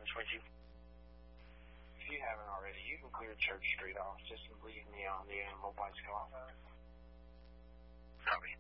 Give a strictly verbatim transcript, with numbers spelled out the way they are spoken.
with you. If you haven't already, you can clear Church Street off. Just leave me on the animal bicycle. Copy.